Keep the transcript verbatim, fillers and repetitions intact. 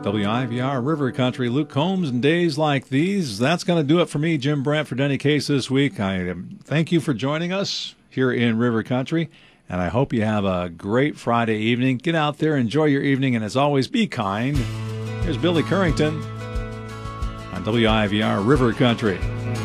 W I V R River Country, Luke Combs, and days like these. That's going to do it for me, Jim Brandt, for Denny Case this week. I um, thank you for joining us here in River Country, and I hope you have a great Friday evening. Get out there, enjoy your evening, and as always, be kind. Here's Billy Currington on W I V R River Country.